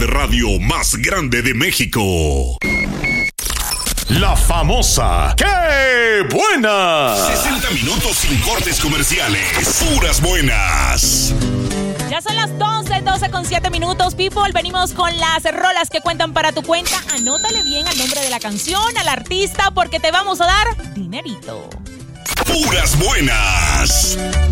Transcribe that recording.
de radio más grande de México. La famosa ¡Qué buena! 60 minutos sin cortes comerciales. Puras buenas. Ya son las 12:07 people. Venimos con las rolas que cuentan para tu cuenta. Anótale bien el nombre de la canción, al artista, porque te vamos a dar dinerito. Puras buenas.